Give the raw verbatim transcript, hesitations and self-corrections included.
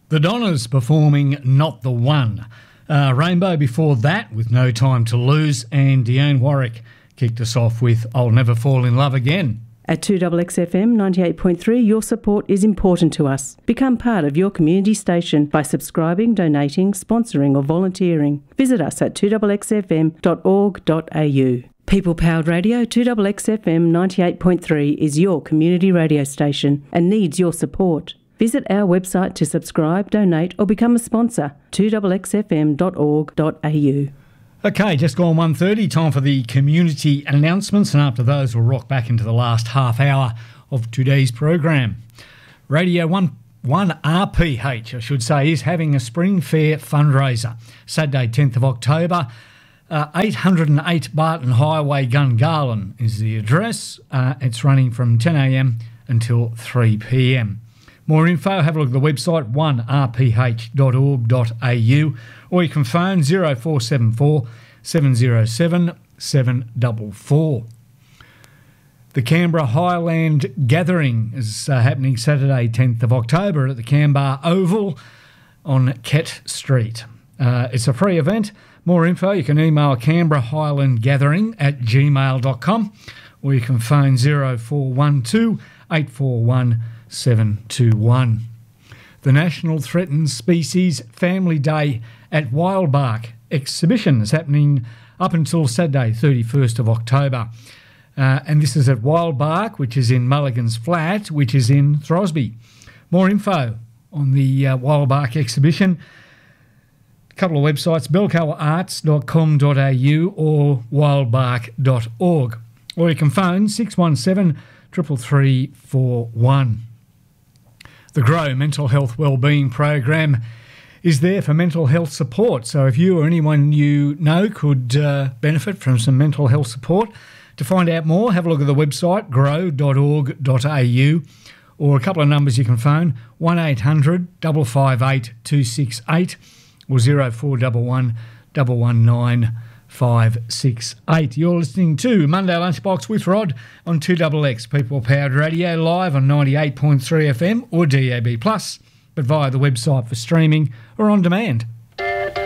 The Donners performing Not the One. Uh, Rainbow before that with No Time to Lose, and Dionne Warwick kicked us off with I'll Never Fall in Love Again. At two X X F M ninety-eight point three, your support is important to us. Become part of your community station by subscribing, donating, sponsoring or volunteering. Visit us at two X X F M dot org dot a u. People-powered radio two X X F M ninety-eight point three is your community radio station and needs your support. Visit our website to subscribe, donate or become a sponsor, two X X F M dot org dot a u. Okay, just gone one thirty, time for the community announcements, and after those we'll rock back into the last half hour of today's program. Radio one, one R P H, I should say, is having a Spring Fair fundraiser. Saturday tenth of October, uh, eight oh eight Barton Highway, Gungahlin is the address. Uh, it's running from ten a m until three p m. More info, have a look at the website one r p h dot org dot a u, or you can phone zero four seven four seven zero seven seven four four. The Canberra Highland Gathering is uh, happening Saturday tenth of October at the Canberra Oval on Kett Street. Uh, it's a free event. More info, you can email Canberra Highland Gathering at gmail dot com, or you can phone zero four one two eight four one seven two one. The National Threatened Species Family Day at Wildbark exhibition is happening up until Saturday thirty-first of October. Uh, and this is at Wildbark, which is in Mulligan's Flat, which is in Throsby. More info on the uh, Wildbark exhibition, a couple of websites, belcoa arts dot com dot a u or wildbark dot org. Or you can phone six one seven, three three three four one. The GROW Mental Health Wellbeing Program is there for mental health support. So if you or anyone you know could uh, benefit from some mental health support, to find out more, have a look at the website grow dot org dot a u, or a couple of numbers you can phone, one eight hundred five five eight two six eight or zero four one one one one nine five six eight. You're listening to Monday Lunchbox with Rod on two X X, People Powered Radio, live on ninety-eight point three F M or D A B plus, but via the website for streaming or on demand.